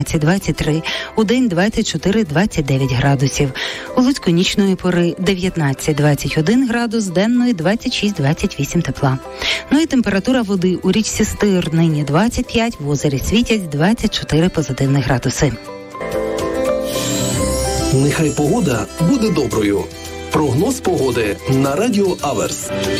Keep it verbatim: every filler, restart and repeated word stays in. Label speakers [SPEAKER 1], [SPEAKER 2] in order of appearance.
[SPEAKER 1] двадцять три, у день двадцять чотири - двадцять дев'ять градусів. У Луцьку нічної пори дев'ятнадцять - двадцять один градус, денної двадцять шість - двадцять вісім тепла. Ну і температура води у річці Стир нині двадцять п'ять, в озері Світязь двадцять чотири позитивних градуси.
[SPEAKER 2] Нехай погода буде доброю. Прогноз погоди на Радіо Аверс.